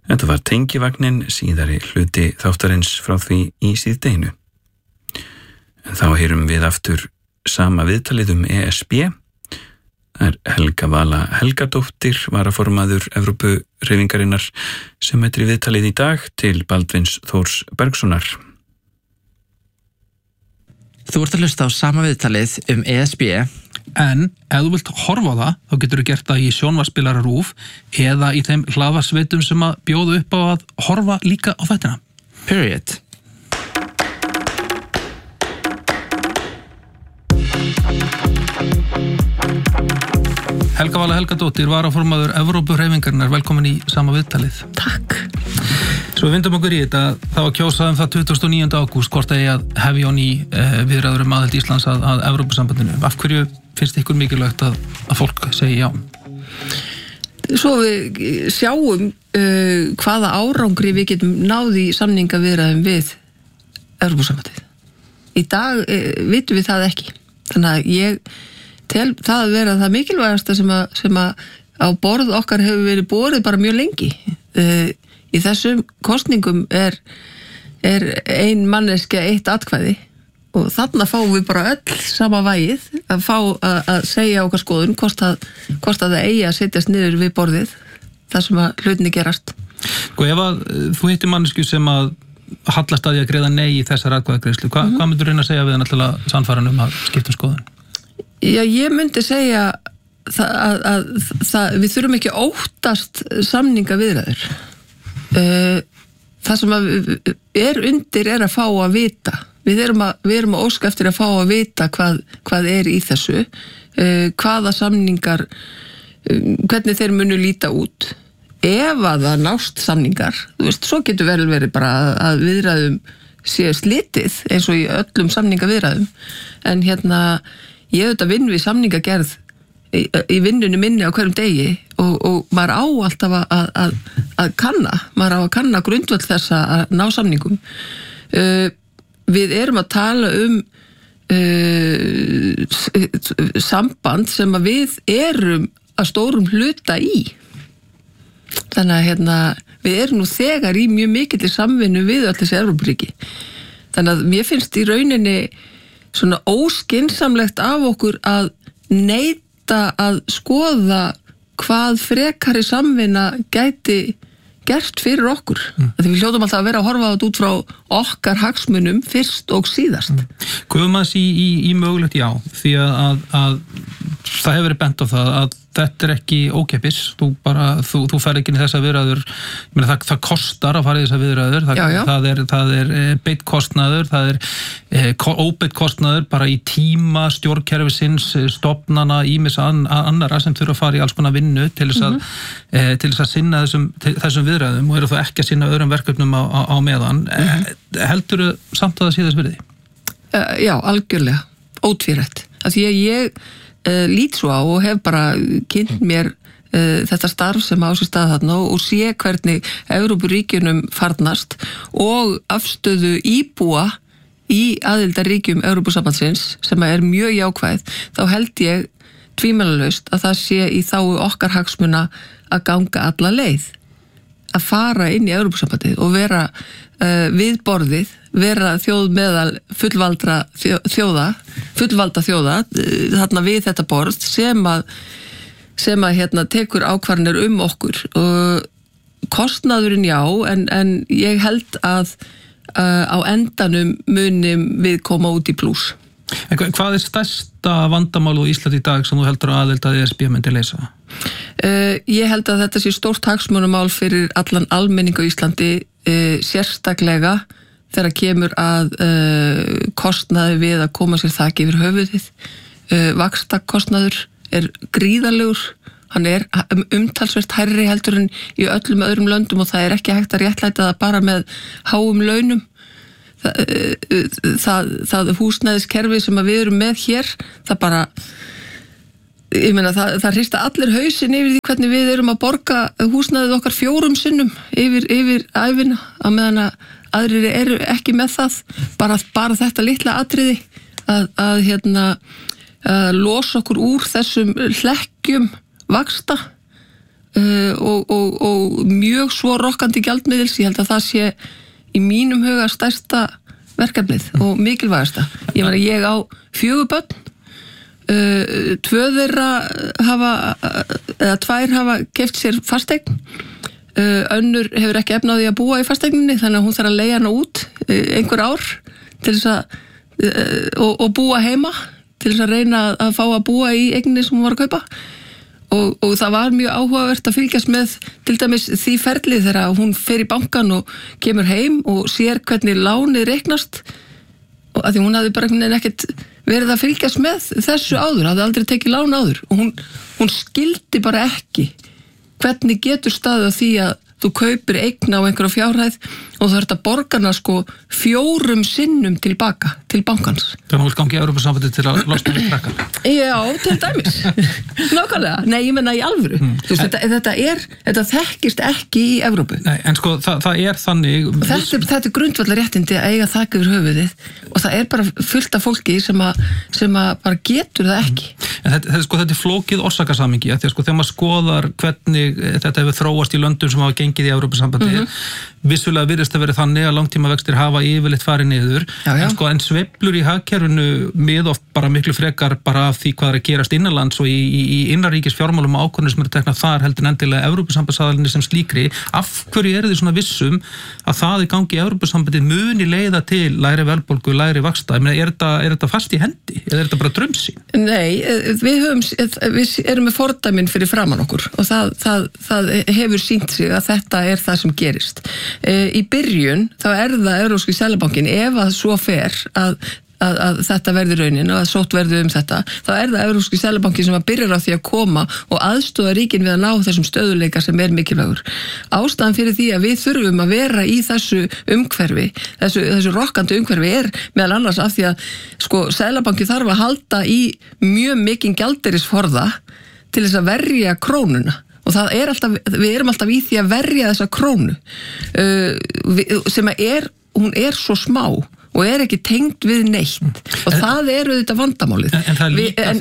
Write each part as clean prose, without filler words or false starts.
Þetta var tengivagnin, síðari hluti þáttarins frá því í síðdeinu. En þá heyrum við aftur sama viðtalið ESB. Það Helga Vala Helgadóttir, varaformaður Evrópuhreyfingarinnar, sem mætir í viðtalið í dag til Baldvins Þórs Bergssonar. Þú ert að hlusta á sama viðtalið ESB, en ef þú vilt horfa á það, þá getur þú gert það í sjónvarpsspilara RÚV eða í þeim hlaðvarpsveitum sem að bjóða upp á að horfa líka á þættina. Period. Helga Vala Helgadóttir, varaformaður Evrópuhreyfingarinnar, velkomin í sama viðtalið. Takk. Svo við vindum okkur í þetta, það var kjósað það 29. ágúst hvort eigi að hefja á ný viðræður aðild Íslands að Evrópusambandinu. Af hverju finnst ykkur mikilvægt að fólk segi já? Svo við sjáum hvaða árangri við getum náði í samningaviðræðum við Evrópusambandið. Í dag vitum við það ekki. Þannig að ég tel það að vera það mikilvægasta sem að á borð okkar hefur verið borið bara mjög lengi. Í þessum kosningum er ein manneskja eitt atkvæði og þarna fáum við bara öll sama vægið að fá að segja okkar skoðun hvort að það eigi að setjast niður við borðið þar sem að hlutinni gerast. Ef að þú hittir mannesku sem að hallast að því að greiða nei í þessar atkvæðagreiðslu, hvað myndur reyna að segja við hann alltaf sannfæran að skipta skoðun? Já, ég myndi segja að við þurfum ekki að óttast samningaviðræður. Það sem er undir er að fá að vita. Við erum að óska eftir að fá að vita hvað er í þessu, hvaða samningar, hvernig þeir munu líta út. Ef að það nást samningar, þú veist, svo getur vel verið bara að viðræðum sé slitið eins og í öllum samningaviðræðum. En ég auðvitað vinn við samningagerð í vinnunni minni á hverjum degi og maður á alltaf að kanna, maður á að kanna grundvöll þess að ná samningum. Við erum að tala samband sem að við erum að stórum hluta í. Þannig að við erum nú þegar í mjög mikilli samvinnu við öll þessi Evrópuríki. Þannig að mér finnst í rauninni svona óskynsamlegt af okkur að neita að skoða hvað frekari samvinna gæti gert fyrir okkur. Því við hljótum alltaf að vera að horfa þetta út frá okkar hagsmunum fyrst og síðast. Guðum aðeins í mögulegt já, því að það hefur verið bent á það að þetta er ekki ókeypis, þú fer ekki inn í þessa viðræður, það kostar að fara í þessa viðræður, það er beitt kostnaður, það er óbeitt kostnaður bara í tíma stjórnkerfisins, stofnana, ýmis annara sem þurfa að fara í alls konar vinnu til þess að sinna þessum viðræðum og eru þá ekki að sinna öðrum verkefnum á meðan. Heldurðu samt að það sé þess virði? Já, algjörlega, ótvírætt. Því að ég lít svo á og hef bara kynnt mér þetta starf sem á sér stað þarna og sé hvernig Evrópuríkjunum farnast og afstöðu íbúa í aðildarríkjum Evrópusambandsins sem er mjög jákvæð, þá held ég tvímælalaust að það sé í þágu okkar hagsmuna að ganga alla leið, að fara inn í Evrópusambandið og vera við borðið, vera þjóð meðal fullvalda þjóða þarna við þetta borð sem að tekur ákvarðanir okkur og kostnaðurinn já, en ég held að á endanum munum við koma út í plús. Hvað er stærsta vandamál á Íslandi í dag sem þú heldur að aðild að ESB myndi leysa? Ég held að þetta sé stórt hagsmunamál fyrir allan almenning á Íslandi, sérstaklega þegar kemur að kostnaði við að koma sér þaki yfir höfuðið. Vaxtakostnaður er gríðarlegur, hann er umtalsvert hærri heldur en í öllum öðrum löndum og það er ekki hægt að réttlæta það bara með háum launum. Það húsnæðiskerfi sem við erum með hér, það bara ég meina það hrista allir hausinn yfir því hvernig við erum að borga húsnæðið okkar 4 sinnum yfir ævina, á meðan að aðrir eru ekki með það, bara þetta litla atriði að losa okkur úr þessum hlekkjum vaxta, og mjög svo rokkandi gjaldmiðils. Ég held að það sé í mínum huga stærsta verkefnið og mikilvægasta. Ég á 4 börn, 2 þeirra hafa keypt sér fasteign, önnur hefur ekki efni á því að búa í fasteigninni, þannig að hún þarf að leigja hana út einhver ár til þess að og búa heima til þess að reyna að fá að búa í eigninni sem hún var að kaupa. Og það var mjög áhugavert að fylgjast með til dæmis því ferlið þegar hún fer í bankan og kemur heim og sér hvernig lánið reiknast, og að því hún hafði bara ekkert verið að fylgjast með þessu áður, hafði aldrei tekið lán áður, og hún skildi bara ekki hvernig getur staðið á því að þú kaupir eign á einhverja fjárhæð og þú ert að borga hana 4 sinnum tilbaka til bankans. Þannig að þú vilt gangi í Evrópusambandið til að losna við krakkan. Já, til dæmis. Nákvæmlega. Nei, ég menna í alvöru. Þú veist, þetta þekkist ekki í Evrópu. Nei, en sko, það er þannig... Þetta er grundvallarréttindi að eiga þak yfir höfuðið, og það er bara fullt af fólki sem að bara getur það ekki. En þetta er flókið orsakasamhengi, því að sko, þegar maður skoðar hvernig þetta hefur þróast í löndum sem hafa gengið í Evrópusambandið, vissulega virðist að vera þannig að langtímavextir hafa yfirleitt farið niður, en sveiflur í hagkerfinu miðoft bara miklu frekar bara af því hvað er að gerast innanlands og í innanríkis fjármálum og ákvörðunum sem eru teknað þar heldur en endilega Evrópusambandsaðalinni sem slíkri. Af hverju eru þið svona vissum að það í gangi í Evrópusambandið muni leiða til lægri verðbólgu, lægri vaxta? Er þetta fast í hendi eða er þetta bara draumsýn? Nei, við erum með fordæmin fyrir framan okkur og það hefur sýnt sig að þetta er það sem gerist. Í byrjun þá er það Evrópski Seðlabankinn, ef að svo fer að þetta verður raunin og að sótt verður þetta, þá er það Evrópski Seðlabankinn sem að byrjar á því að koma og aðstoða ríkin við að ná þessum stöðuleika sem er mikilvægur. Ástæðan fyrir því að við þurfum að vera í þessu umhverfi, þessu rokkandi umhverfi er meðal annars af því að Seðlabankinn þarf að halda í mjög mikinn gjaldeyrisforða til þess að verja krónuna. Og við erum alltaf í því að verja þessa krónu sem hún er svo smá og er ekki tengd við neitt og það eru þetta vandamálið. En það er líka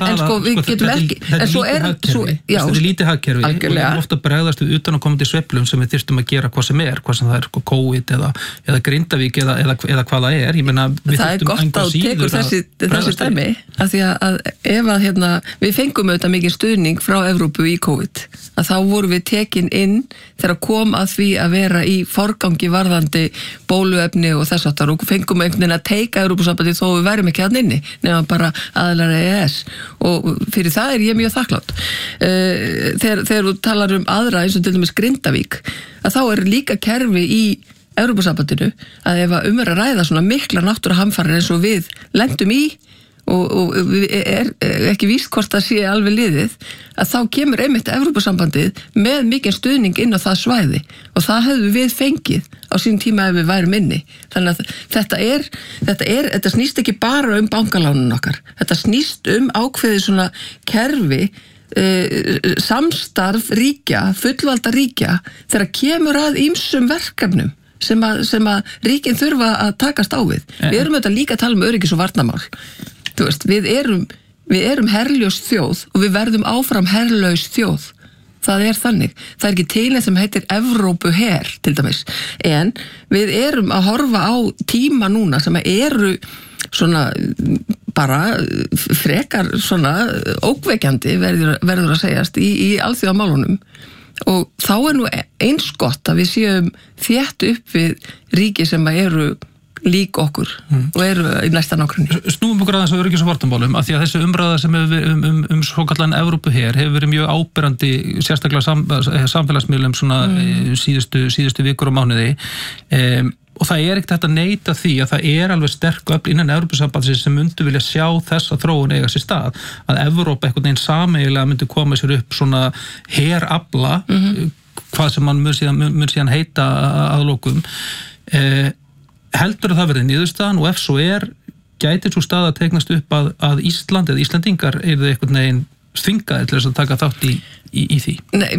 það er lítið hagkerfi og við erum ofta bregðast við utanakomandi sveiflum sem við þyrftum að gera hvað sem það er COVID eða Grindavík eða hvað það er. Ég meina, það er gott að tekur þessi dæmi af því að ef að við fengum auðvitað mikið stuðning frá Evrópu í COVID, að þá vorum við tekin inn þegar kom að því að vera í forgangi varðandi bóluefni og þess aftar og fengum að teika Evrópusambandið þó við værum ekki þarna inni nema bara aðilar EES og fyrir það er ég mjög þakklátt. Þegar þú talar um aðra eins og til dæmis Grindavík, að þá er líka kerfi í Evrópusambandinu að ef að að ræða svona mikla náttúruhamfarir eins og við lendum í og er ekki víst hvort það sé alveg liðið, að þá kemur einmitt Evrópusambandið með mikinn stuðning inn á það svæði og það hefðu við fengið á sínum tíma ef við værum inni. Þannig að þetta snýst ekki bara um bankalánun okkar, þetta snýst um ákveðið svona kerfi, samstarf ríkja, fullvalda ríkja þegar kemur að ýmsum verkefnum sem að ríkin þurfa að takast á við. Við erum auðvitað líka að tala um öryggis- og varnarmál. Þú veist, við erum herlaus þjóð og við verðum áfram herlaus þjóð. Það er þannig. Það er ekki til sem heitir Evrópuher til dæmis. En við erum að horfa á tíma núna sem eru svona bara frekar svona ókveikjandi verður að segjast í alþjóðamálunum. Og þá er nú eins gott að við séum þétt upp við ríki sem eru lík okkur og eru í næsta nágrenni. Snúum okkur aðeins á öryggis- og varnarmálum af því að þessi umræða sem hefur svokallan Evrópuher hefur verið mjög áberandi sérstaklega samfélagsmiðlum svona síðustu vikur og mánuði og það er ekkert hægt að neita því að það er alveg sterk öfl innan Evrópusambandsins sem myndu vilja sjá þessa þróun eiga sér stað, að Evrópa einhvern veginn sameiginlega myndi koma sér upp svona herafla, hvað sem man mun síðan heita að lokum. Heldur að það verði niðurstaðan og ef svo gæti svo stað að teiknast upp að Ísland eða Íslendingar eru einhvern veginn þvingaðir til þess að taka þátt í því? Nei,